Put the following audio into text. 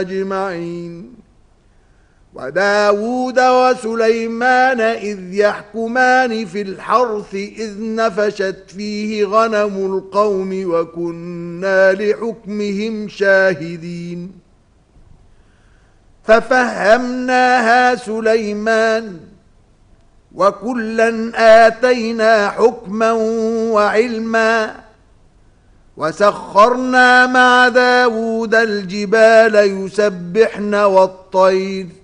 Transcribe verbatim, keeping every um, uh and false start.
أجمعين. وداود وسليمان إذ يحكمان في الحرث إذ نفشت فيه غنم القوم وكنا لحكمهم شاهدين. ففهمناها سليمان وكلا آتينا حكما وعلما وسخرنا مع داود الجبال يسبحن والطير